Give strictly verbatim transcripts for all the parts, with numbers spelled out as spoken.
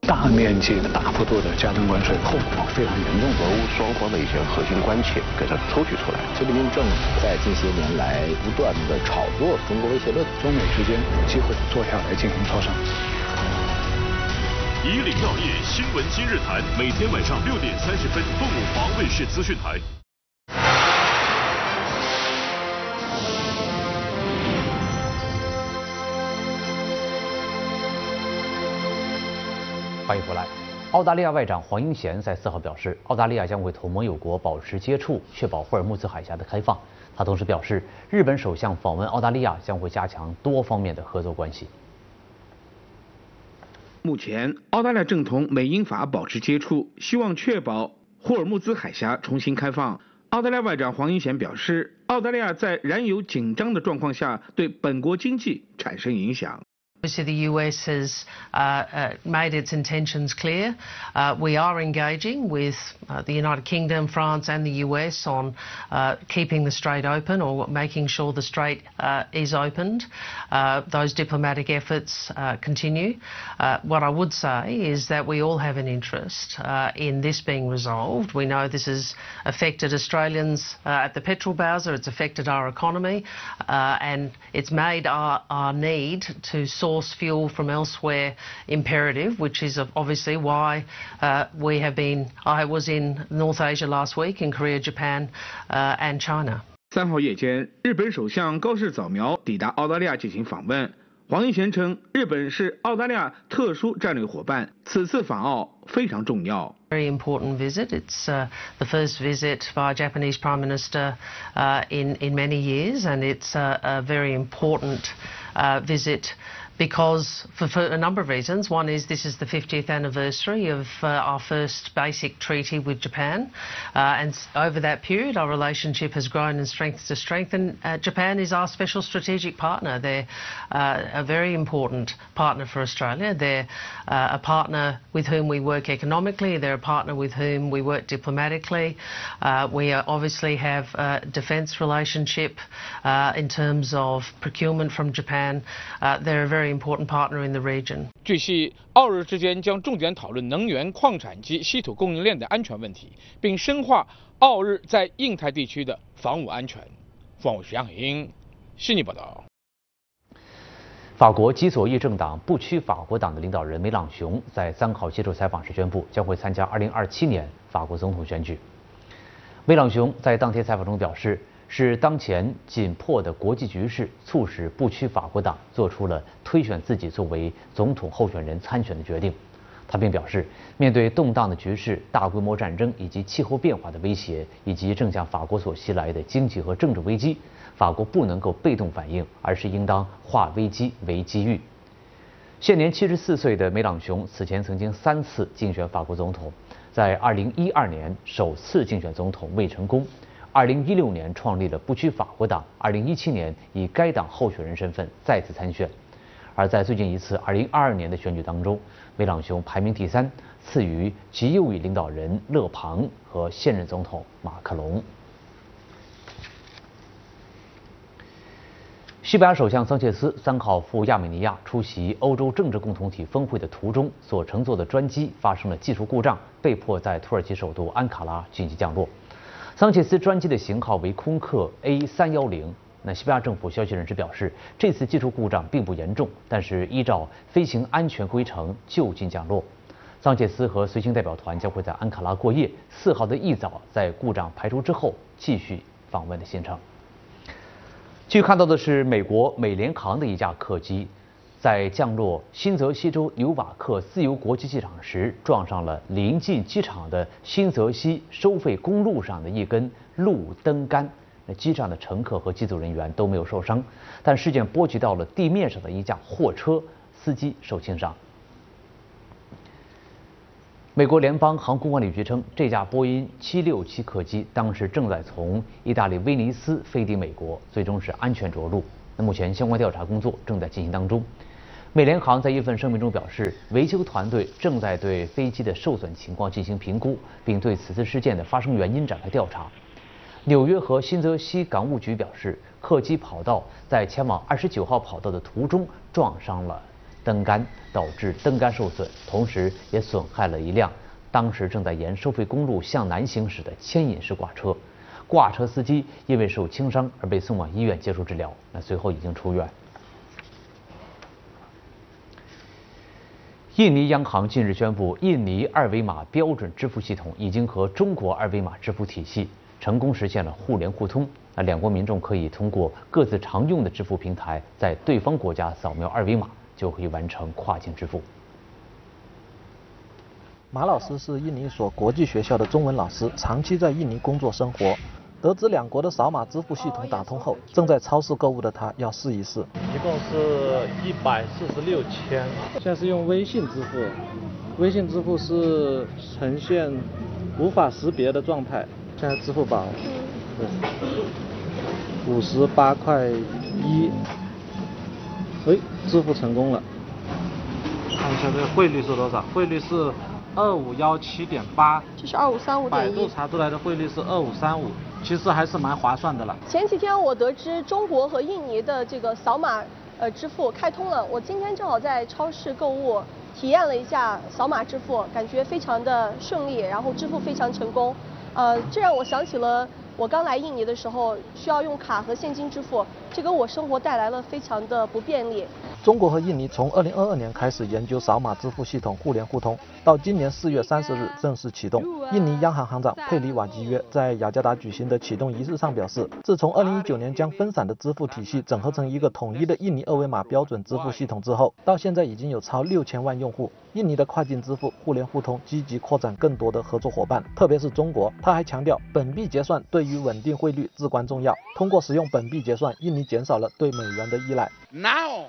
大面积的、大幅度的加征关税，后果非常严重。 俄乌双方的一些核心关切给它抽取出来。 习近平政府在近些年来不断的炒作中国威胁论， 中美之间有机会坐下来进行磋商。 以岭药业新闻今日谈，每天晚上六点三十分，凤凰卫视资讯台。 欢迎回来。澳大利亚外长黄英贤在四号表示，澳大利亚将会同盟友国保持接触，确保霍尔木兹海峡的开放。他同时表示，日本首相访问澳大利亚将会加强多方面的合作关系。 目前，澳大利亚正同美英法保持接触，希望确保霍尔木兹海峡重新开放。澳大利亚外长黄英贤表示，澳大利亚在燃油紧张的状况下，对本国经济产生影响。 Obviously, the U S has uh, uh, made its intentions clear. Uh, we are engaging with uh, the United Kingdom, France and the U S on uh, keeping the strait open or making sure the strait uh, is opened. Uh, those diplomatic efforts uh, continue. Uh, what I would say is that we all have an interest uh, in this being resolved. We know this has affected Australians uh, at the petrol bowser, it's affected our economy uh, and it's made our, our need to source fuel from elsewhere imperative, which is obviously why uh, we have been. I was in North Asia last week, in Korea, Japan, uh, and China. 三号夜间，日本首相高市早苗抵达澳大利亚进行访问。黄英贤称，日本是澳大利亚特殊战略伙伴，此次访澳非常重要。 Very important visit. It's uh, the first visit by a Japanese Prime Minister uh, in in many years, and it's a, a very important uh, visit. Because for, for a number of reasons. One is this is the fiftieth anniversary of uh, our first basic treaty with Japan, uh, and over that period our relationship has grown in strength to strength, and uh, Japan is our special strategic partner. They're uh, a very important partner for Australia. They're uh, a partner with whom we work economically. They're a partner with whom we work diplomatically. Uh, we are obviously have a defence relationship uh, in terms of procurement from Japan. Uh, they're a very important partner in the region. 据悉，澳日之间将重点讨论能源、矿产及稀土供应链的安全问题，并深化澳日在印太地区的防务安全。方伟徐阳英，悉尼报道。 法国基左翼政党不屈法国党的领导人梅朗雄在三号接受采访时宣布，将会参加二零二七年法国总统选举。梅朗雄在当天采访中表示，是当前紧迫的国际局势促使不屈法国党做出了推选自己作为总统候选人参选的决定。他并表示，面对动荡的局势、大规模战争以及气候变化的威胁，以及正向法国所袭来的经济和政治危机，法国不能够被动反应，而是应当化危机为机遇。现年七十四岁的梅朗雄此前曾经三次竞选法国总统，在二零一二年首次竞选总统未成功。二零一六年创立了不屈法国党，二零一七年以该党候选人身份再次参选。而在最近一次二零二二年的选举当中，梅朗雄排名第三，次于极右翼领导人勒庞和现任总统马克龙。西班牙首相桑切斯三号赴亚美尼亚出席欧洲政治共同体峰会的途中，所乘坐的专机发生了技术故障，被迫在土耳其首都安卡拉紧急降落。桑切斯专机的型号为空客 A 三一零。那西班牙政府消息人士表示，这次技术故障并不严重，但是依照飞行安全规程就近降落。桑切斯和随行代表团将会在安卡拉过夜，四号的一早在故障排除之后继续访问的行程。继续看到的是美国美联航的一架客机，在降落新泽西州纽瓦克自由国际机场时，撞上了临近机场的新泽西收费公路上的一根路灯杆。那机上的乘客和机组人员都没有受伤，但事件波及到了地面上的一架货车，司机受轻伤。美国联邦航空管理局称，这架波音七六七客机当时正在从意大利威尼斯飞抵美国，最终是安全着陆。那目前相关调查工作正在进行当中。美联航在一份声明中表示，维修团队正在对飞机的受损情况进行评估，并对此次事件的发生原因展开调查。纽约和新泽西港务局表示，客机跑道在前往二十九号跑道的途中撞上了灯杆，导致灯杆受损，同时也损害了一辆当时正在沿收费公路向南行驶的牵引式挂车。挂车司机因为受轻伤而被送往医院接受治疗，那随后已经出院。印尼央行近日宣布，印尼二维码标准支付系统已经和中国二维码支付体系成功实现了互联互通。那两国民众可以通过各自常用的支付平台，在对方国家扫描二维码，就可以完成跨境支付。 马老师是印尼一所国际学校的中文老师，长期在印尼工作生活。得知两国的扫码支付系统打通后，正在超市购物的他要试一试。 一共是一百四十六千。现在是用微信支付，微信支付是呈现无法识别的状态。现在支付宝，对，五十八块一，哎，支付成功了。看一下这个汇率是多少？汇率是二五幺七点八。 这是二五三五点一。 百度查出来的汇率是二五三五。其实还是蛮划算的了。 前几天我得知中国和印尼的这个扫码呃支付开通了，我今天正好在超市购物，体验了一下扫码支付，感觉非常的顺利，然后支付非常成功。呃，这让我想起了我刚来印尼的时候需要用卡和现金支付，这给我生活带来了非常的不便利。 中国和印尼从二零二二年开始研究扫码支付系统互联互通，到今年四月三十日正式启动。印尼央行行长佩里瓦基约在雅加达举行的启动仪式上表示，自从二零一九年将分散的支付体系整合成一个统一的印尼二维码标准支付系统之后，到现在已经有超六千万用户。印尼的跨境支付互联互通积极扩展更多的合作伙伴，特别是中国。他还强调，本币结算对于稳定汇率至关重要。通过使用本币结算，印尼减少了对美元的依赖。 Now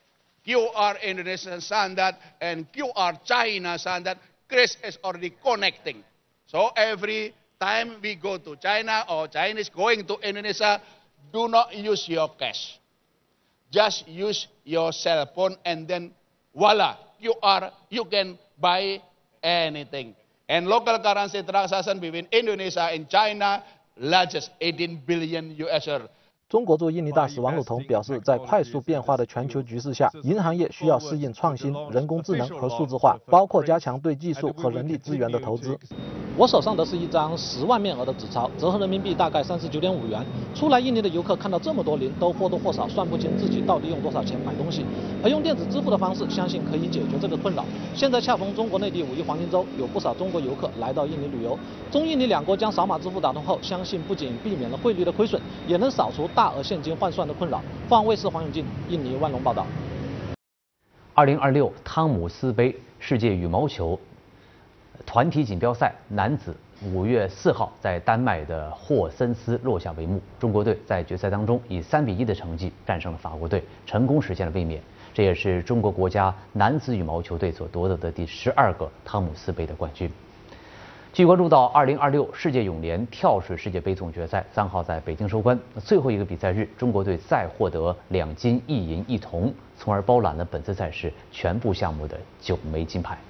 Q R Indonesian standard and Q R China standard, Chris is already connecting. So every time we go to China or Chinese going to Indonesia, do not use your cash. Just use your cell phone and then voila, Q R, you can buy anything. And local currency transaction between Indonesia and China, largest eighteen billion U S dollar. 中国驻印尼大使王鲁彤表示，在快速变化的全球局势下，银行业需要适应创新、人工智能和数字化，包括加强对技术和人力资源的投资。 我手上的是一张十万面额的纸钞，折合人民币大概三十九点五元。初来印尼的游客看到这么多零，都或多或少算不清自己到底用多少钱买东西。而用电子支付的方式，相信可以解决这个困扰。现在恰逢中国内地五一黄金周，有不少中国游客来到印尼旅游。中印尼两国将扫码支付打通后，相信不仅避免了汇率的亏损，也能扫除大额现金换算的困扰。凤凰卫视黄永进，印尼万隆报道。 二零二六汤姆斯杯世界羽毛球团体锦标赛男子五月四号在丹麦的霍森斯落下帷幕，中国队在决赛当中以三比一的成绩战胜了法国队，成功实现了卫冕。这也是中国国家男子羽毛球队所夺得的第十二个汤姆斯杯的冠军。继续关注到二零二六世界泳联跳水世界杯总决赛，三号在北京收官。最后一个比赛日，中国队再获得两金一银一铜，从而包揽了本次赛事全部项目的九枚金牌。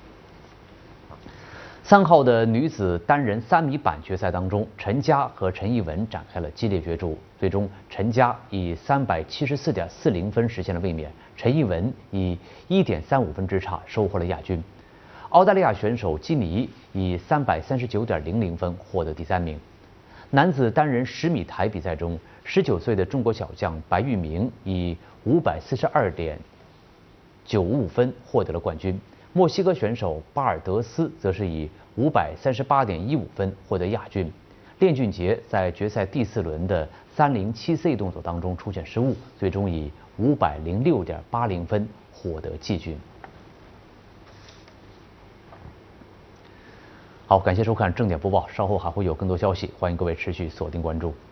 三号的女子单人三米板决赛当中，陈佳和陈艺文展开了激烈角逐，最终陈佳以三百七十四点四零分实现了卫冕，陈艺文以一点三五分之差收获了亚军。澳大利亚选手基尼以三百三十九点零零分获得第三名。男子单人十米台比赛中，十九岁的中国小将白玉明以五百四十二点九五分获得了冠军。墨西哥选手巴尔德斯则是以五百三十八点一五分获得亚军。练俊杰在决赛第四轮的三零七 C 动作当中出现失误，最终以五百零六点八零分获得季军。好，感谢收看正点播报，稍后还会有更多消息，欢迎各位持续锁定关注。